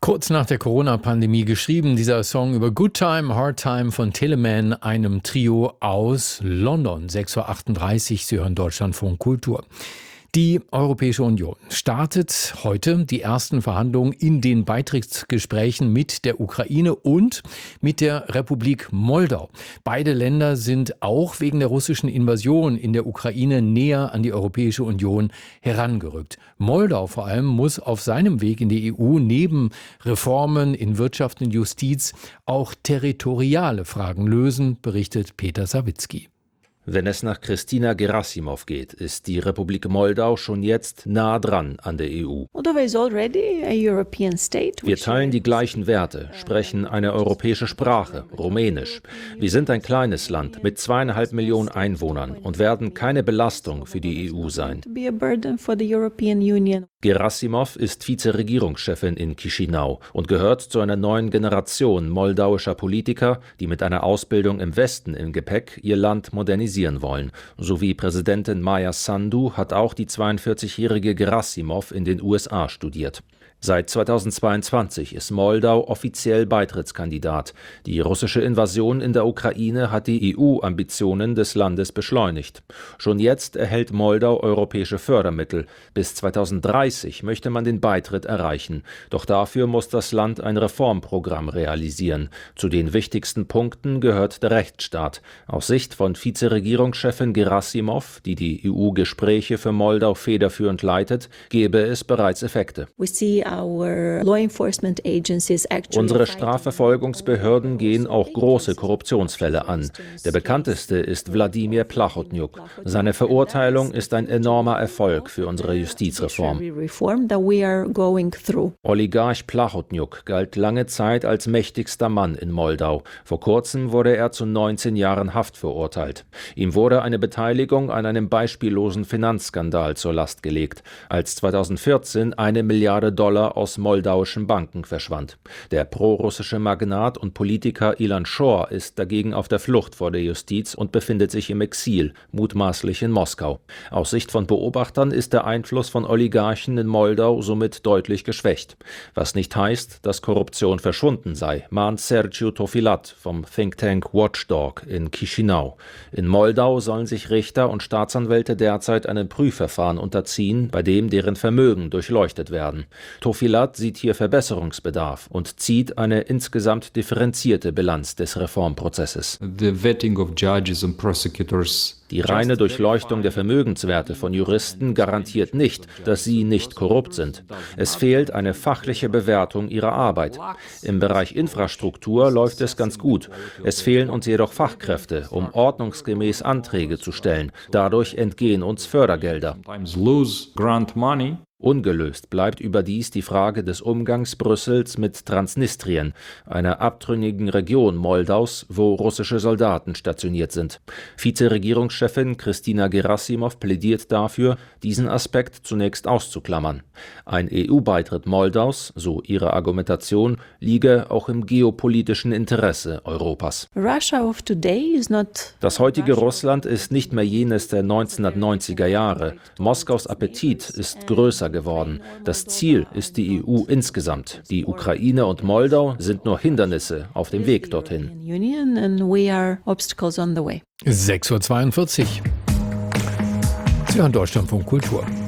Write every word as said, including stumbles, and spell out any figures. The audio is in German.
Kurz nach der Corona-Pandemie geschrieben, dieser Song über Good Time, Hard Time von Teleman, einem Trio aus London. sechs Uhr achtunddreißig, Sie hören Deutschlandfunk Kultur. Die Europäische Union startet heute die ersten Verhandlungen in den Beitrittsgesprächen mit der Ukraine und mit der Republik Moldau. Beide Länder sind auch wegen der russischen Invasion in der Ukraine näher an die Europäische Union herangerückt. Moldau vor allem muss auf seinem Weg in die E U neben Reformen in Wirtschaft und Justiz auch territoriale Fragen lösen, berichtet Peter Sawicki. Wenn es nach Kristina Gerasimov geht, ist die Republik Moldau schon jetzt nah dran an der E U. Wir teilen die gleichen Werte, sprechen eine europäische Sprache, Rumänisch. Wir sind ein kleines Land mit zweieinhalb Millionen Einwohnern und werden keine Belastung für die E U sein. Gerasimov ist Vizeregierungschefin in Chișinău und gehört zu einer neuen Generation moldauischer Politiker, die mit einer Ausbildung im Westen im Gepäck ihr Land modernisieren wollen. So wie Präsidentin Maia Sandu hat auch die zweiundvierzigjährige Gerasimov in den U S A studiert. Seit zweitausendzweiundzwanzig ist Moldau offiziell Beitrittskandidat. Die russische Invasion in der Ukraine hat die E U-Ambitionen des Landes beschleunigt. Schon jetzt erhält Moldau europäische Fördermittel. Bis zweitausenddreißig möchte man den Beitritt erreichen. Doch dafür muss das Land ein Reformprogramm realisieren. Zu den wichtigsten Punkten gehört der Rechtsstaat. Aus Sicht von Vizeregierungschefin Gerasimov, die die E U-Gespräche für Moldau federführend leitet, gebe es bereits Effekte. Unsere Strafverfolgungsbehörden gehen auch große Korruptionsfälle an. Der bekannteste ist Wladimir Plachotniuk. Seine Verurteilung ist ein enormer Erfolg für unsere Justizreform. Oligarch Plachotniuk galt lange Zeit als mächtigster Mann in Moldau. Vor kurzem wurde er zu neunzehn Jahren Haft verurteilt. Ihm wurde eine Beteiligung an einem beispiellosen Finanzskandal zur Last gelegt, als zweitausendvierzehn eine Milliarde Dollar aus moldauischen Banken verschwand. Der prorussische Magnat und Politiker Ilan Shor ist dagegen auf der Flucht vor der Justiz und befindet sich im Exil, mutmaßlich in Moskau. Aus Sicht von Beobachtern ist der Einfluss von Oligarchen in Moldau somit deutlich geschwächt. Was nicht heißt, dass Korruption verschwunden sei, mahnt Sergiu Tofilat vom Think Tank Watchdog in Chișinău. In Moldau sollen sich Richter und Staatsanwälte derzeit einem Prüfverfahren unterziehen, bei dem deren Vermögen durchleuchtet werden. Tofilat sieht hier Verbesserungsbedarf und zieht eine insgesamt differenzierte Bilanz des Reformprozesses. The vetting of judges and prosecutors. Die reine Durchleuchtung der Vermögenswerte von Juristen garantiert nicht, dass sie nicht korrupt sind. Es fehlt eine fachliche Bewertung ihrer Arbeit. Im Bereich Infrastruktur läuft es ganz gut. Es fehlen uns jedoch Fachkräfte, um ordnungsgemäß Anträge zu stellen. Dadurch entgehen uns Fördergelder. Ungelöst bleibt überdies die Frage des Umgangs Brüssels mit Transnistrien, einer abtrünnigen Region Moldaus, wo russische Soldaten stationiert sind. Vizeregierungschefin Kristina Gerasimov plädiert dafür, diesen Aspekt zunächst auszuklammern. Ein E U-Beitritt Moldaus, so ihre Argumentation, liege auch im geopolitischen Interesse Europas. Das heutige Russland ist nicht mehr jenes der neunzehnhundertneunziger Jahre. Moskaus Appetit ist größer geworden. Das Ziel ist die E U insgesamt. Die Ukraine und Moldau sind nur Hindernisse auf dem Weg dorthin. sechs Uhr zweiundvierzig. Sie hören Deutschlandfunk Kultur.